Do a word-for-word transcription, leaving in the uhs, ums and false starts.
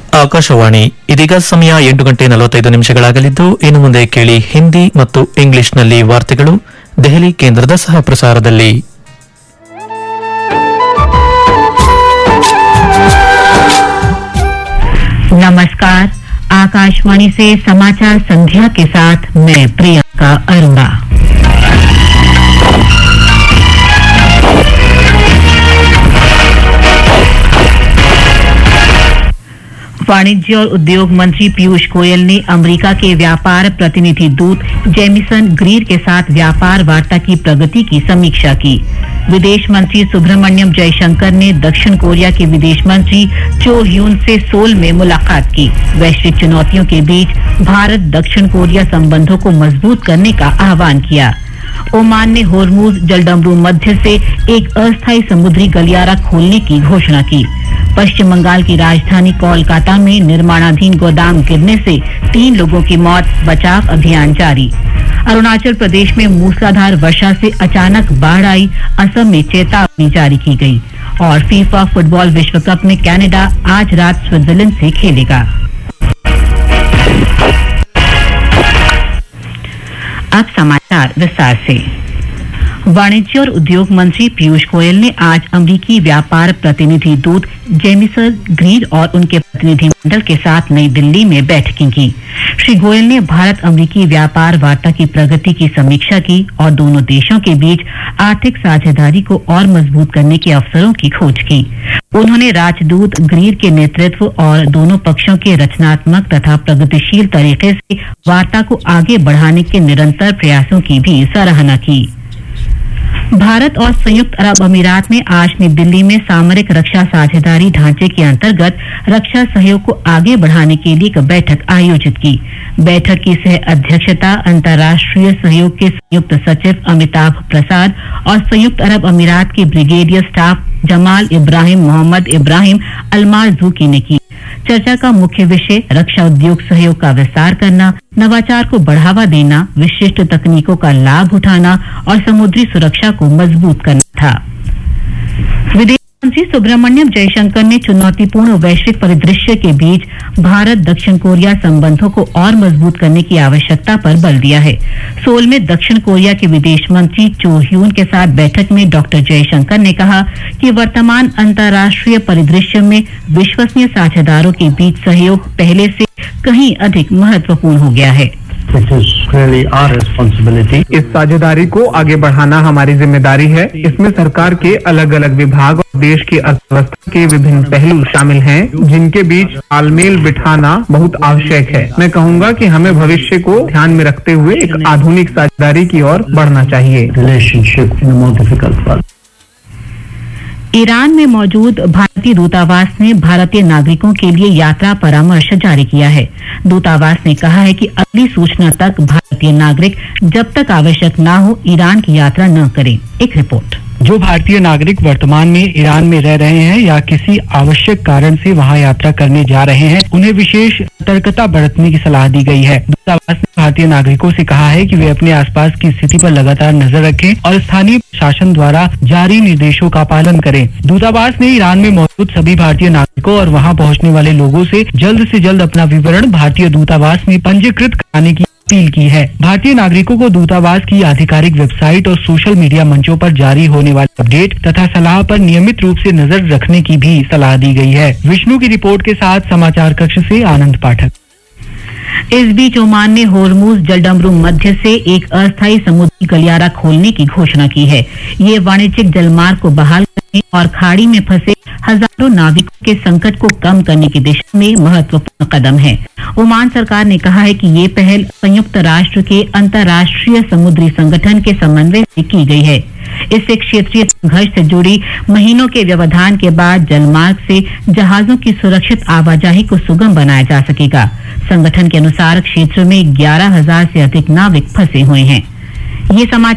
ಆಕಾಶವಾಣಿ ಇದೀಗ ಸಮಯ ಎಂಟು ಗಂಟೆ ನಲವತ್ತೈದು ನಿಮಿಷಗಳಾಗಲಿದ್ದು ಇನ್ನು ಮುಂದೆ ಕೇಳಿ ಹಿಂದಿ ಮತ್ತು ಇಂಗ್ಲಿಷ್ನಲ್ಲಿ ವಾರ್ತೆಗಳು ದೆಹಲಿ ಕೇಂದ್ರದ ಸಹ ಪ್ರಸಾರದಲ್ಲಿ. नमस्कार, आकाशवाणी से समाचार संध्या के साथ मैं प्रियंका अरोड़ा। वाणिज्य और उद्योग मंत्री पीयूष गोयल ने अमेरिका के व्यापार प्रतिनिधि दूत जेमिसन ग्रीर के साथ व्यापार वार्ता की प्रगति की समीक्षा की। विदेश मंत्री सुब्रमण्यम जयशंकर ने दक्षिण कोरिया के विदेश मंत्री चो ह्यून से सोल में मुलाकात की। वैश्विक चुनौतियों के बीच भारत दक्षिण कोरिया संबंधों को मजबूत करने का आह्वान किया। ओमान ने होर्मुज जलडमरू मध्य से एक अस्थायी समुद्री गलियारा खोलने की घोषणा की। पश्चिम बंगाल की राजधानी कोलकाता में निर्माणाधीन गोदाम गिरने से तीन लोगों की मौत, बचाव अभियान जारी। अरुणाचल प्रदेश में मूसलाधार वर्षा से अचानक बाढ़ आई, असम में चेतावनी जारी की गई। और फीफा फुटबॉल विश्व कप में कनाडा आज रात स्विट्जरलैंड से खेलेगा। अब समाचार विस्तार से। वाणिज्य और उद्योग मंत्री पीयूष गोयल ने आज अमेरिकी व्यापार प्रतिनिधि दूत जेमिसन ग्रीर और उनके प्रतिनिधिमंडल के साथ नई दिल्ली में बैठकें की। श्री गोयल ने भारत अमेरिकी व्यापार वार्ता की प्रगति की समीक्षा की और दोनों देशों के बीच आर्थिक साझेदारी को और मजबूत करने के अवसरों की खोज की। उन्होंने राजदूत ग्रीर के नेतृत्व और दोनों पक्षों के रचनात्मक तथा प्रगतिशील तरीके से वार्ता को आगे बढ़ाने के निरंतर प्रयासों की भी सराहना की। भारत और संयुक्त अरब अमीरात ने आज नई दिल्ली में सामरिक रक्षा साझेदारी ढांचे के अंतर्गत रक्षा सहयोग को आगे बढ़ाने के लिए एक बैठक आयोजित की। बैठक की सह अध्यक्षता अंतर्राष्ट्रीय सहयोग के संयुक्त सचिव अमिताभ प्रसाद और संयुक्त अरब अमीरात के ब्रिगेडियर स्टाफ जमाल इब्राहिम मोहम्मद इब्राहिम अलमाजूकी ने की। चर्चा का मुख्य विषय रक्षा उद्योग सहयोग का विस्तार करना, नवाचार को बढ़ावा देना, विशिष्ट तकनीकों का लाभ उठाना और समुद्री सुरक्षा को मजबूत करना था। विदेश मंत्री सुब्रमण्यम जयशंकर ने चुनौतीपूर्ण वैश्विक परिदृश्य के बीच भारत दक्षिण कोरिया संबंधों को और मजबूत करने की आवश्यकता पर बल दिया है। सोल में दक्षिण कोरिया के विदेश मंत्री चो ह्यून के साथ बैठक में डॉक्टर जयशंकर ने कहा कि वर्तमान अंतर्राष्ट्रीय परिदृश्य में विश्वसनीय साझेदारों के बीच सहयोग पहले से कहीं अधिक महत्वपूर्ण हो गया है। It is really our responsibility. इस साझेदारी को आगे बढ़ाना हमारी जिम्मेदारी है। इसमें सरकार के अलग अलग विभाग और देश की अर्थव्यवस्था के विभिन्न पहलू शामिल हैं, जिनके बीच तालमेल बिठाना बहुत आवश्यक है। मैं कहूँगा कि हमें भविष्य को ध्यान में रखते हुए एक आधुनिक साझेदारी की ओर बढ़ना चाहिए। Relationship in a more difficult world. Iran में मौजूद भारतीय दूतावास ने भारतीय नागरिकों के लिए यात्रा परामर्श जारी किया है। दूतावास ने कहा है कि अगली सूचना तक भारतीय नागरिक जब तक आवश्यक न हो ईरान की यात्रा न करें। एक रिपोर्ट। जो भारतीय नागरिक वर्तमान में ईरान में रह रहे हैं या किसी आवश्यक कारण से वहां यात्रा करने जा रहे हैं, उन्हें विशेष सतर्कता बरतने की सलाह दी गई है। दूतावास ने भारतीय नागरिकों से कहा है कि वे अपने आसपास की स्थिति पर लगातार नजर रखें और स्थानीय प्रशासन द्वारा जारी निर्देशों का पालन करें। दूतावास ने ईरान में मौजूद सभी भारतीय नागरिकों और वहां पहुंचने वाले लोगों से जल्द से जल्द अपना विवरण भारतीय दूतावास में पंजीकृत कराने की अपील की है। भारतीय नागरिकों को दूतावास की आधिकारिक वेबसाइट और सोशल मीडिया मंचों पर जारी होने वाले अपडेट तथा सलाह पर नियमित रूप से नजर रखने की भी सलाह दी गई है। विष्णु की रिपोर्ट के साथ समाचार कक्ष से आनंद पाठक। इस बीच ओमान ने होर्मुज जलडमरू मध्य से एक अस्थायी समुद्री गलियारा खोलने की घोषणा की है। ये वाणिज्यिक जलमार्ग को बहाल करने और खाड़ी में फंसे हजारों नाविकों के संकट को कम करने की दिशा में महत्वपूर्ण कदम है। ओमान सरकार ने कहा है कि ये पहल संयुक्त राष्ट्र के अंतर्राष्ट्रीय समुद्री संगठन के समन्वय से की गई है। इससे क्षेत्रीय संघर्ष से जुड़ी महीनों के व्यवधान के बाद जलमार्ग से जहाजों की सुरक्षित आवाजाही को सुगम बनाया जा सकेगा। संगठन के अनुसार क्षेत्र में ग्यारह हजार से अधिक नाविक फंसे हुए हैं। ये समाचार